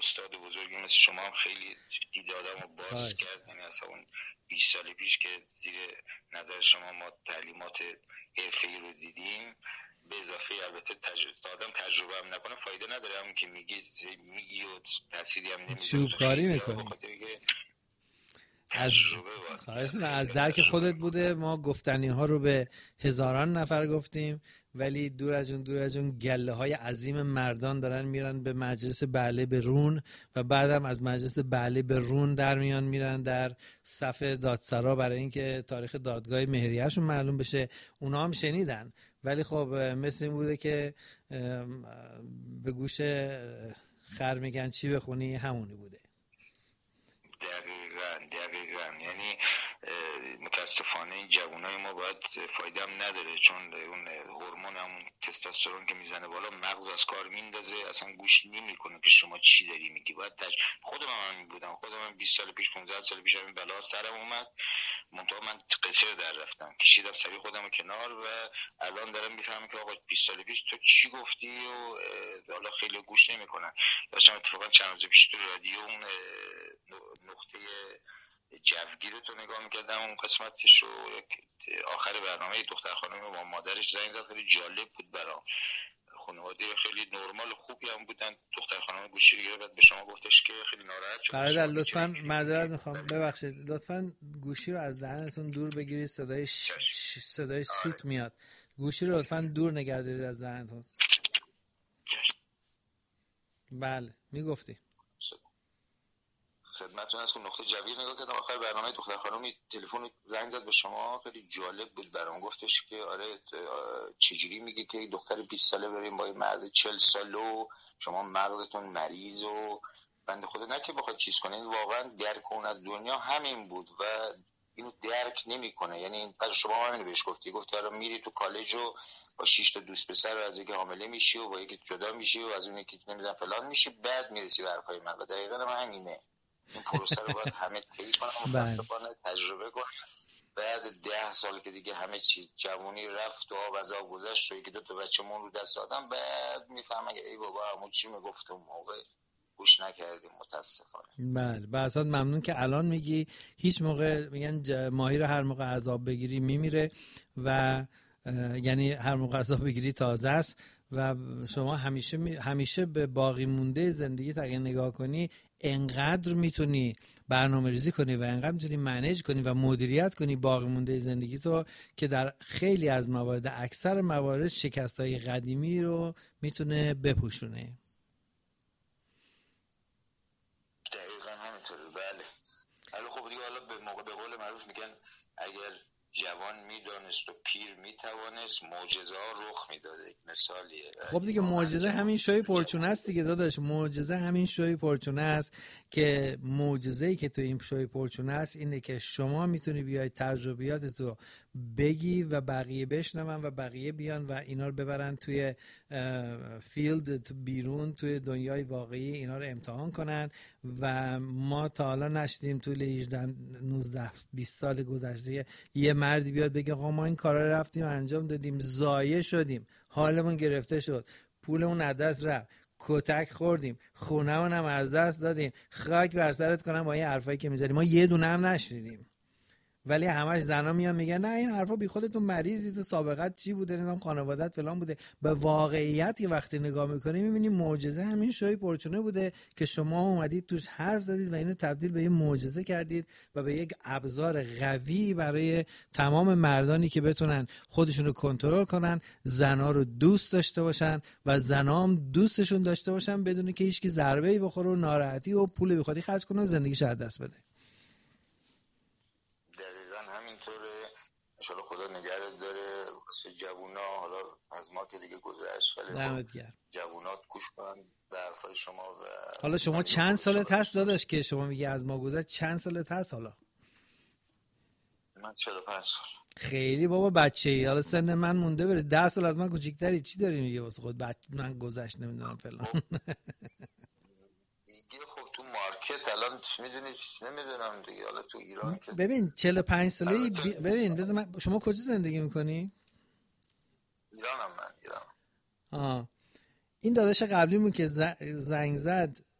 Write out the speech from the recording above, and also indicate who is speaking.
Speaker 1: استاد بزرگی مثل شما هم خیلی دید آدمو باز کرد. یعنی اصلا اون 20 سال پیش که زیر نظر شما ما تعلیمات حرفه‌ای رو دیدیم، به اضافه البته آدم تجربه هم نکنه فایده نداره، همون که میگی و تأثیری هم نمیذاره،
Speaker 2: چوبکاری میکنی. از درک خودت بوده. ما گفتنی ها رو به هزاران نفر گفتیم، ولی دور از اون گله های عظیم مردان دارن میرن به مجلس بله به رون و بعدم از مجلس بله به رون در میرن در صف دادسرا برای اینکه تاریخ دادگاه مهریه‌شون معلوم بشه. اونا هم شنیدن، ولی خب مثل این بوده که به گوش خر میگن چی بخونی همونی بوده.
Speaker 1: دقیقاً. یعنی متاسفانه این جوانای ما باید فایده هم نداره، چون اون هورمون همون تستوسترون که میزنه بالا مغز از کار میندازه، اصلا گوش نمیکنه که شما چی داری میگی. باید خودم هم بودم، خودم 20 سال پیش 15 سال پیش این بلا سرم اومد، منتها من قصر در رفتم، کشیدم سری خودم کنار و الان دارم میفهمم که آقا 20 سال پیش تو چی گفتی و حالا خیلی گوش نمیکنن. داشتم اتفاقا چند روز پیش تو رادیو اون نقطه جوگیر تو نگاه میکردم، اون قسمتش رو آخر برنامه دختر خانم با مادرش زنگ زد، خیلی جالب بود برام. خانواده خیلی نرمال خوبی هم بودن. دختر خانم گوشی رو گرفت به شما گفتش که خیلی ناراحت شد.
Speaker 2: برادر لطفاً معذرت میخوام، ببخشید، لطفاً گوشی رو از دهنتون دور بگیرید، صدای سوت میاد. گوشی رو لطفاً دور نگه دارید از دهنتون. بله میگفتی.
Speaker 1: خدمتتون از نقطه جویر نگاه کردم آخر برنامه دختر خانمی تلفن زنگ زد به شما، خیلی جالب بود برام. گفتش که آره چجوری میگه که دختر 20 ساله بریم با مرد 40 ساله و شما مغزتون مریض و بنده خدا نه که بخواد چیز کنه، این واقعا درک اون از دنیا همین بود و اینو درک نمیکنه. یعنی بعد شما همین بهش گفتی آره میری تو کالج و با 6 تا دوست پسر از یکی حامله میشی و با یکی جدا میشی و از اون یکی نمیدونم فلان میشی، بعد میرسی به حرفای من. و دقیقاً همینه، این پروسه رو باید همه طی کنن، متاسفانه تجربه کنن. بعد 10 سال که دیگه همه چیز جوونی رفت و آب از آب گذشت و یکی دو تا بچه‌مون رو دست دادن، بعد میفهمن ای بابا همون چی میگفتم موقع گوش نکردیم متاسفانه.
Speaker 2: بله، بسات ممنون که الان میگی. هیچ موقع میگن ماهی رو هر موقع عذاب بگیری میمیره و یعنی هر موقع عذاب بگیری تازه است و شما همیشه به باقی مونده زندگی اگه نگاه کنی انقدر میتونی برنامه ریزی کنی و انقدر میتونی منیج کنی و مدیریت کنی باقی مونده زندگی تو که در خیلی از موارد، اکثر موارد، شکست‌های قدیمی رو میتونه بپوشونه.
Speaker 1: دقیقاً همینطوره. بله. حالا خب دیگه حالا به موقع به قول معروف میگن اگر جوان میدانست و پیر میتوانست معجزه ها رخ میداده. مثالیه.
Speaker 2: خب دیگه معجزه همین شوی پرچونه است دیگه داداش. معجزه همین شوی پرچونه است که معجزه‌ای که تو این شوی پرچونه است اینه که شما میتونی بیای تجربیاتتو بگی و بقیه بشنون و بقیه بیان و اینا رو ببرن توی فیلد بیرون، توی دنیای واقعی اینا رو امتحان کنن. و ما تا حالا نشدیم طول 18 19 20 سال گذشته یه مردی بیاد بگه آقا ما این کارا رو رفتیم انجام دادیم، ضایع شدیم، حالمون گرفته شد، پولمون از دست رفت، کتک خوردیم، خونمون هم از دست دادیم، خاک بر سرت کنم با این حرفایی که میذاری. ما یه دونه هم نشنیدیم. ولی همش زنا میان میگن نه این حرفا بی خودتون مریضی، تو سابقت چی بوده، نمیدونم خانواده‌ات فلان بوده. به واقعیت که وقتی نگاه میکنی میبینی معجزه همین شوی پرچونه بوده که شما اومدید توش حرف زدید و اینو تبدیل به یه معجزه کردید و به یک ابزار قوی برای تمام مردانی که بتونن خودشونو کنترل کنن، زنا رو دوست داشته باشن و زنا هم دوستشون داشته باشن بدون که هیچکی ضربه‌ای بخوره و ناراحتی و پول بیخودی خرج کنه و زندگیش از دست بده.
Speaker 1: انشالله خدا نگهدار داره واسه جوونا. حالا از ما که دیگه گذشت، ولی جوونات گوش کنن به حرفای شما. و
Speaker 2: حالا شما چند سالت هست داداش که شما میگی از ما گذشت؟ چند سالت هست حالا؟
Speaker 1: من 45 سال.
Speaker 2: خیلی بابا بچه‌ای. حالا سن من مونده بره، 10 سال از من کوچیک‌تری. چی داری میگی واسه خود؟ من گذشت نمیدونم فلان.
Speaker 1: خب تو مارکت الان میدونی نمیدونم دیگه، حالا تو ایران که
Speaker 2: ببین 45 ساله‌ای ببین بذار من، شما کجا زندگی میکنی؟
Speaker 1: ایرانم. من ایران.
Speaker 2: این داداش قبلیمون که زنگ زد